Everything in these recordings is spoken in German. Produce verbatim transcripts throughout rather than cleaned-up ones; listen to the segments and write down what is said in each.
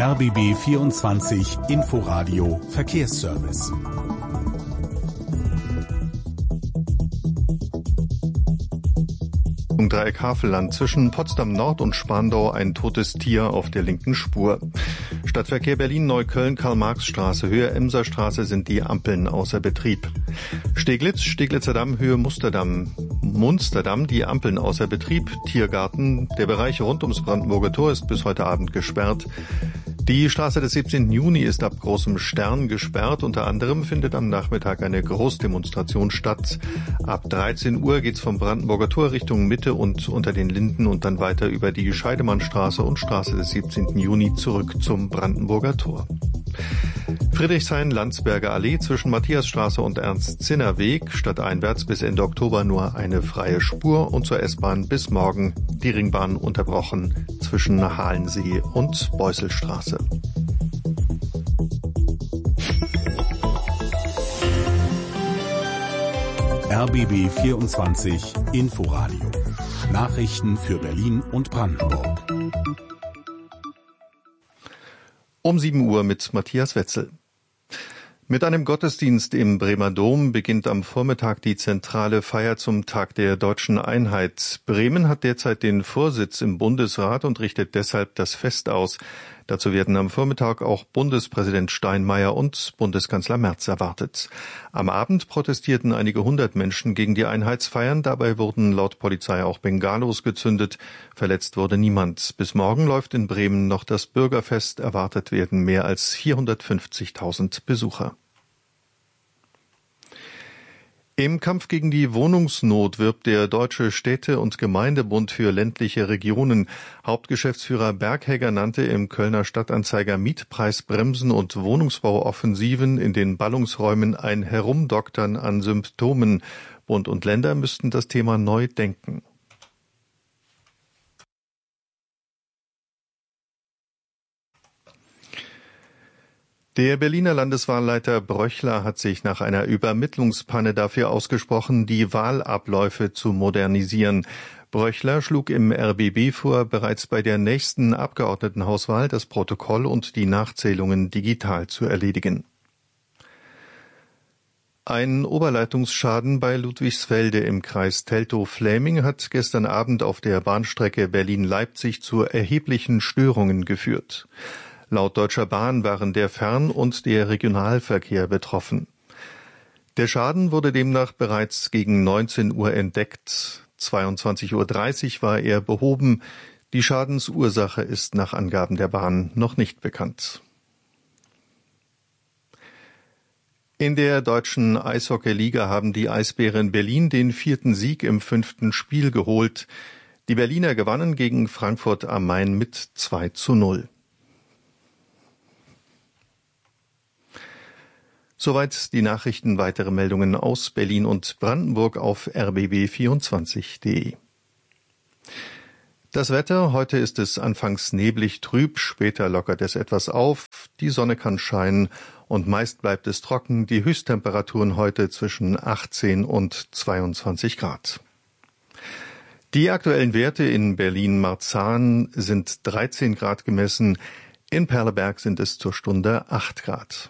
R B B vierundzwanzig Inforadio Verkehrsservice. Dreieck Havelland zwischen Potsdam Nord und Spandau ein totes Tier auf der linken Spur. Stadtverkehr Berlin-Neukölln, Karl-Marx-Straße, Höhe Emserstraße sind die Ampeln außer Betrieb. Steglitz, Steglitzer Damm, Höhe Musterdamm, Munsterdamm, die Ampeln außer Betrieb. Tiergarten, der Bereich rund ums Brandenburger Tor ist bis heute Abend gesperrt. Die Straße des siebzehnten Juni ist ab Großem Stern gesperrt. Unter anderem findet am Nachmittag eine Großdemonstration statt. Ab dreizehn Uhr geht's vom Brandenburger Tor Richtung Mitte und unter den Linden und dann weiter über die Scheidemannstraße und Straße des siebzehnten Juni zurück zum Brandenburger Tor. Friedrichshain-Landsberger Allee zwischen Matthiasstraße und Ernst-Zinner-Weg, stadteinwärts bis Ende Oktober nur eine freie Spur und zur S-Bahn bis morgen die Ringbahn unterbrochen zwischen Halensee und Beusselstraße. R B B vierundzwanzig Inforadio. Nachrichten für Berlin und Brandenburg. Um sieben Uhr mit Matthias Wetzel. Mit einem Gottesdienst im Bremer Dom beginnt am Vormittag die zentrale Feier zum Tag der Deutschen Einheit. Bremen hat derzeit den Vorsitz im Bundesrat und richtet deshalb das Fest aus. Dazu werden am Vormittag auch Bundespräsident Steinmeier und Bundeskanzler Merz erwartet. Am Abend protestierten einige hundert Menschen gegen die Einheitsfeiern. Dabei wurden laut Polizei auch Bengalos gezündet. Verletzt wurde niemand. Bis morgen läuft in Bremen noch das Bürgerfest. Erwartet werden mehr als vierhundertfünfzigtausend Besucher. Im Kampf gegen die Wohnungsnot wirbt der Deutsche Städte- und Gemeindebund für ländliche Regionen. Hauptgeschäftsführer Berghegger nannte im Kölner Stadtanzeiger Mietpreisbremsen und Wohnungsbauoffensiven in den Ballungsräumen ein Herumdoktern an Symptomen. Bund und Länder müssten das Thema neu denken. Der Berliner Landeswahlleiter Bröchler hat sich nach einer Übermittlungspanne dafür ausgesprochen, die Wahlabläufe zu modernisieren. Bröchler schlug im R B B vor, bereits bei der nächsten Abgeordnetenhauswahl das Protokoll und die Nachzählungen digital zu erledigen. Ein Oberleitungsschaden bei Ludwigsfelde im Kreis Teltow-Fläming hat gestern Abend auf der Bahnstrecke Berlin-Leipzig zu erheblichen Störungen geführt. Laut Deutscher Bahn waren der Fern- und der Regionalverkehr betroffen. Der Schaden wurde demnach bereits gegen neunzehn Uhr entdeckt. zweiundzwanzig Uhr dreißig war er behoben. Die Schadensursache ist nach Angaben der Bahn noch nicht bekannt. In der deutschen Eishockey-Liga haben die Eisbären Berlin den vierten Sieg im fünften Spiel geholt. Die Berliner gewannen gegen Frankfurt am Main mit zwei zu null. Soweit die Nachrichten. Weitere Meldungen aus Berlin und Brandenburg auf r b b vierundzwanzig punkt de. Das Wetter, heute ist es anfangs neblig trüb, später lockert es etwas auf, die Sonne kann scheinen und meist bleibt es trocken, die Höchsttemperaturen heute zwischen achtzehn und zweiundzwanzig Grad. Die aktuellen Werte in Berlin-Marzahn sind dreizehn Grad gemessen, in Perleberg sind es zur Stunde acht Grad.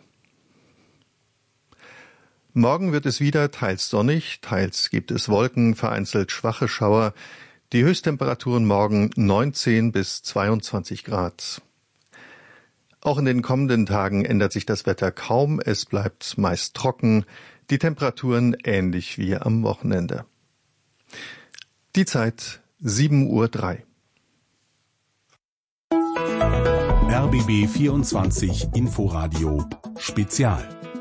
Morgen wird es wieder teils sonnig, teils gibt es Wolken, vereinzelt schwache Schauer. Die Höchsttemperaturen morgen neunzehn bis zweiundzwanzig Grad. Auch in den kommenden Tagen ändert sich das Wetter kaum, es bleibt meist trocken, die Temperaturen ähnlich wie am Wochenende. Die Zeit sieben Uhr drei. R B B vierundzwanzig Inforadio Spezial.